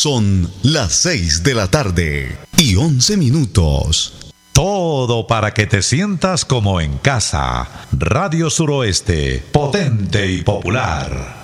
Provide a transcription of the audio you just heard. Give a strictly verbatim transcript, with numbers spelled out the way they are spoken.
Son las seis de la tarde y once minutos. Todo para que te sientas como en casa. Radio Suroeste, potente y popular.